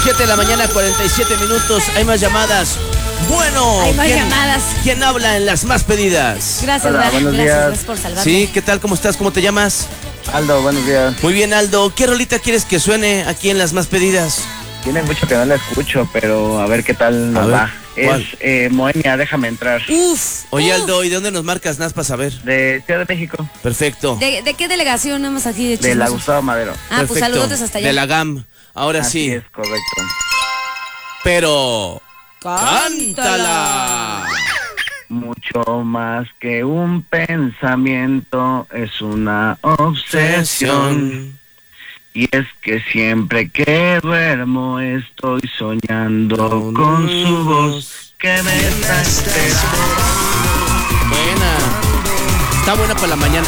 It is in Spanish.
7 de la mañana, 47 minutos. Hay más llamadas. Bueno, hay más llamadas. ¿Quién habla en las más pedidas? Gracias, Hola, buenos días. Gracias por salvarme. Sí, ¿qué tal? ¿Cómo estás? ¿Cómo te llamas? Aldo, buenos días. Muy bien, Aldo. ¿Qué rolita quieres que suene aquí en las más pedidas? Tiene mucho que no la escucho, pero a ver qué tal nos va. ¿cuál? Es Moenia, déjame entrar. Oye, Aldo, ¿y de dónde nos marcas? Nada para saber. De Ciudad de México. Perfecto. ¿De qué delegación hemos aquí de De la chismosos? Gustavo Madero. Ah, pues Perfecto. saludos hasta allá. De la GAM. Ahora Así sí. es, correcto. Pero... ¡Cántala! Mucho más que un pensamiento, es una obsesión. Y es que siempre que duermo estoy soñando con su voz que me está esperando. Buena. Está buena para la mañana.